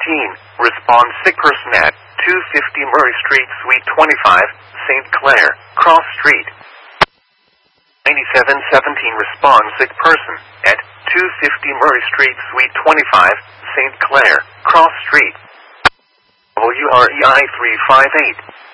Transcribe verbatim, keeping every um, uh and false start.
fourteen, respond sick person at two fifty Murray Street, Suite twenty-five, Saint Clair, Cross Street. ninety-seven seventeen, respond sick person at two fifty Murray Street, Suite twenty-five, Saint Clair, Cross Street. W R E I three five eight.